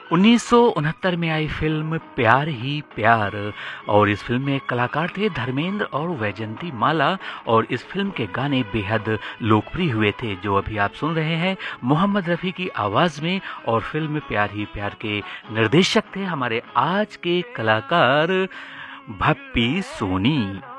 1969 में आई फिल्म प्यार ही प्यार। और इस फिल्म में कलाकार थे धर्मेंद्र और वैजंती माला। और इस फिल्म के गाने बेहद लोकप्रिय हुए थे, जो अभी आप सुन रहे हैं मोहम्मद रफ़ी की आवाज़ में। और फिल्म प्यार ही प्यार के निर्देशक थे हमारे आज के कलाकार भप्पी सोनी।